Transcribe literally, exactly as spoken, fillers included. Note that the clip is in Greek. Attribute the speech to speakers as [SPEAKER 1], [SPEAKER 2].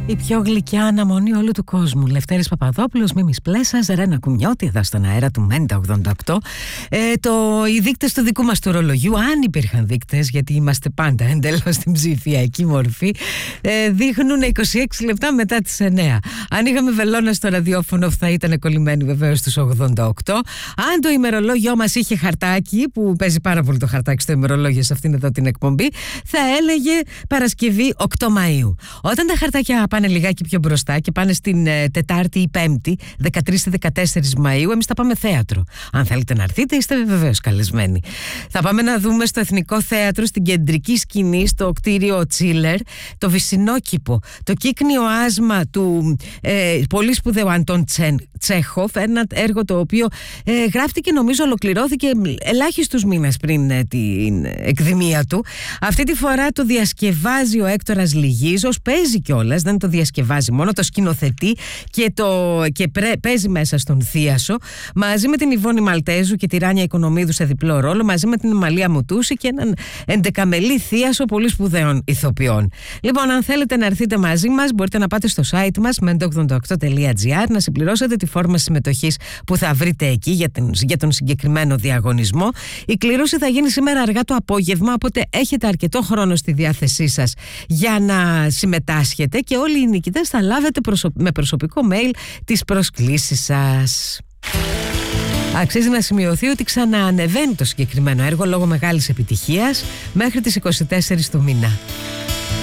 [SPEAKER 1] Η πιο γλυκιά αναμονή όλου του κόσμου. Λευτέρης Παπαδόπουλος, Μίμης Πλέσας, Ρένα Κουμιώτη, εδώ στον αέρα του Μέντα ογδόντα οκτώ. Ε, το, οι δείκτες του δικού μας του ρολογιού, αν υπήρχαν δείκτες, γιατί είμαστε πάντα εντελώς στην ψηφιακή μορφή, ε, δείχνουν είκοσι έξι λεπτά μετά τις εννέα. Αν είχαμε βελόνα στο ραδιόφωνο, θα ήταν κολλημένοι βεβαίως στους ογδόντα οκτώ. Αν το ημερολόγιο μας είχε χαρτάκι, που παίζει πάρα πολύ το χαρτάκι στο ημερολόγιο σε αυτήν εδώ την εκπομπή, θα έλεγε Παρασκευή οκτώ Μαΐου. Όταν τα χαρτάκια πάνε λιγάκι πιο μπροστά και πάνε στην ε, Τετάρτη ή Πέμπτη, δεκατρείς ή δεκατέσσερις Μαΐου, εμείς θα πάμε θέατρο. Αν θέλετε να έρθετε, είστε βεβαίως καλεσμένοι. Θα πάμε να δούμε στο Εθνικό Θέατρο, στην κεντρική σκηνή, στο κτίριο Τσίλερ, το Βυσσινόκηπο, το κύκνιο άσμα του ε, πολύ σπουδαίου Αντών Τσέχοφ, ένα έργο το οποίο ε, γράφτηκε, νομίζω ολοκληρώθηκε ελάχιστους μήνες πριν ε, την εκδημία του. Αυτή τη φορά το διασκευάζει ο Έκτορας Λυγίζος, παίζει κιόλας, δεν το διασκευάζει μόνο, το σκηνοθετεί και, το, και πρέ, παίζει μέσα στον Θίασο, μαζί με την Ιβόνη Μαλτέζου και τη Ράνια Οικονομίδου σε διπλό ρόλο, μαζί με την Μαλία Μουτούση και έναν εντεκαμελή Θίασο πολύ σπουδαίων ηθοποιών. Λοιπόν, αν θέλετε να έρθετε μαζί μας, μπορείτε να πάτε στο site μας μέντα ογδόντα οκτώ τελεία τζι άρ, να συμπληρώσετε τη φόρμα συμμετοχής που θα βρείτε εκεί για, την, για τον συγκεκριμένο διαγωνισμό. Η κλήρωση θα γίνει σήμερα αργά το απόγευμα, οπότε έχετε αρκετό χρόνο στη διάθεσή σας για να συμμετάσχετε και όλοι οι νικητές θα λάβετε προσω... με προσωπικό mail τις προσκλήσεις σας. Αξίζει να σημειωθεί ότι ξαναανεβαίνει το συγκεκριμένο έργο λόγω μεγάλης επιτυχίας μέχρι τις είκοσι τέσσερις του μήνα.